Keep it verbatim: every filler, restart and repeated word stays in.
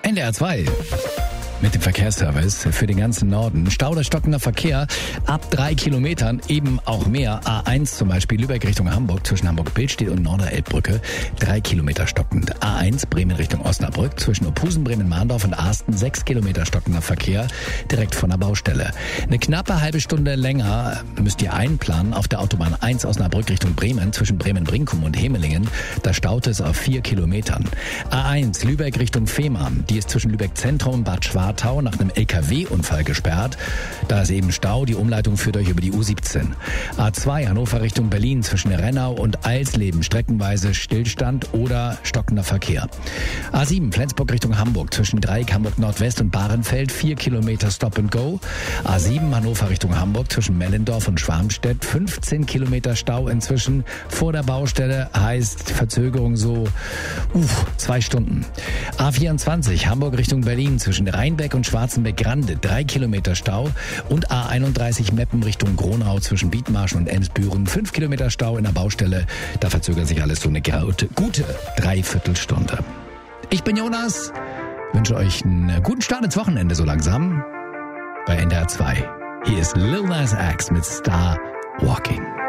N D R zwei. Mit dem Verkehrsservice für den ganzen Norden. Stau oder stockender Verkehr ab drei Kilometern, eben auch mehr. A eins zum Beispiel, Lübeck Richtung Hamburg, zwischen Hamburg-Billstedt und Norderelbbrücke, drei Kilometer stockend. A eins, Bremen Richtung Osnabrück, zwischen Ophusen, Bremen-Mahndorf und Asten, sechs Kilometer stockender Verkehr, direkt von der Baustelle. Eine knappe halbe Stunde länger müsst ihr einplanen auf der Autobahn eins Osnabrück Richtung Bremen, zwischen Bremen-Brinkum und Hemelingen. Da staut es auf vier Kilometern. A eins, Lübeck Richtung Fehmarn, die ist zwischen Lübeck Zentrum und Bad Schwartau nach einem L K W-Unfall gesperrt. Da ist eben Stau. Die Umleitung führt euch über die U siebzehn. A zwei, Hannover Richtung Berlin, zwischen Rennau und Eisleben, streckenweise Stillstand oder stockender Verkehr. A sieben, Flensburg Richtung Hamburg, zwischen Dreieck Hamburg Nordwest und Bahrenfeld, vier Kilometer Stop and Go. A sieben, Hannover Richtung Hamburg, zwischen Mellendorf und Schwarmstedt, fünfzehn Kilometer Stau inzwischen vor der Baustelle, heißt Verzögerung so uff, zwei Stunden. A vierundzwanzig, Hamburg Richtung Berlin, zwischen Rheinbeck und Schwarzenbeck-Grande, drei Kilometer Stau. Und A einunddreißig, Meppen Richtung Gronau, zwischen Bietmarschen und Emsbüren, fünf Kilometer Stau in der Baustelle. Da verzögert sich alles so eine gute, gute Dreiviertelstunde. Ich bin Jonas, wünsche euch einen guten Start ins Wochenende so langsam bei N D R zwei. Hier ist Lil Nas X mit Star Walking.